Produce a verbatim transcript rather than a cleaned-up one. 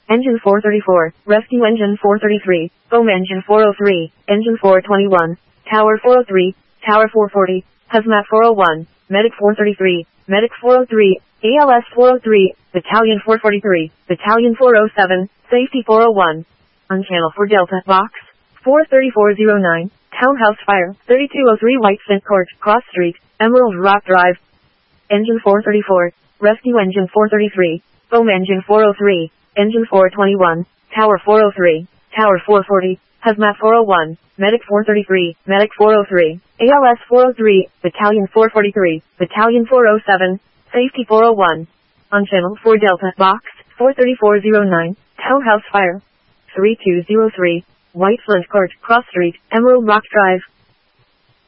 Engine four thirty-four, Rescue Engine four thirty-three, Foam Engine four oh three, Engine four twenty-one, Tower four oh three, Tower four forty, Hazmat four oh one, Medic four thirty-three, Medic four oh three, A L S four oh three, Battalion four forty-three, Battalion four oh seven, Safety four oh one. On channel four Delta, Box four thirty-four oh nine, Townhouse Fire, thirty-two oh three White Flint Court, Cross Street, Emerald Rock Drive. Engine four thirty-four, Rescue Engine four thirty-three, Foam Engine four oh three, Engine four twenty-one, Tower four oh three, Tower four forty, Hazmat four oh one, Medic four thirty-three, Medic four oh three, A L S four oh three, Battalion four forty-three, Battalion four oh seven, Safety four oh one. On channel four Delta, Box four thirty-four oh nine, Townhouse Fire, thirty-two oh three, White Flint Court, Cross Street, Emerald Rock Drive.